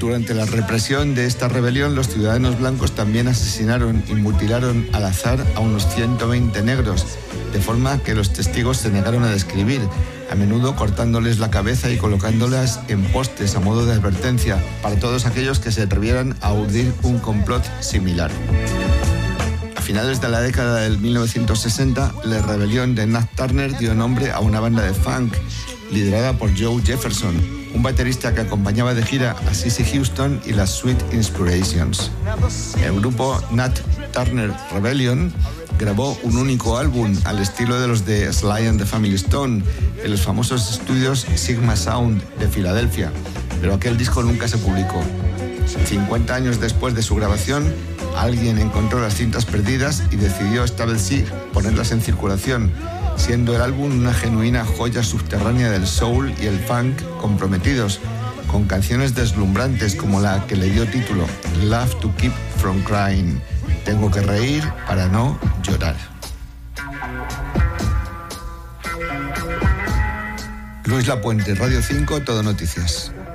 Durante la represión de esta rebelión, los ciudadanos blancos también asesinaron y mutilaron al azar a unos 120 negros, de forma que los testigos se negaron a describir, a menudo cortándoles la cabeza y colocándolas en postes a modo de advertencia para todos aquellos que se atrevieran a urdir un complot similar. A finales de la década del 1960, la rebelión de Nat Turner dio nombre a una banda de funk liderada por Joe Jefferson, un baterista que acompañaba de gira a Cissy Houston y las Sweet Inspirations. El grupo Nat Turner Rebellion grabó un único álbum al estilo de los de Sly and the Family Stone en los famosos estudios Sigma Sound de Filadelfia, pero aquel disco nunca se publicó. 50 años después de su grabación, alguien encontró las cintas perdidas y decidió esta vez sí ponerlas en circulación, siendo el álbum una genuina joya subterránea del soul y el funk comprometidos, con canciones deslumbrantes como la que le dio título Love to Keep From Crying, tengo que reír para no llorar. Luis Lapuente, Radio 5, Todo Noticias.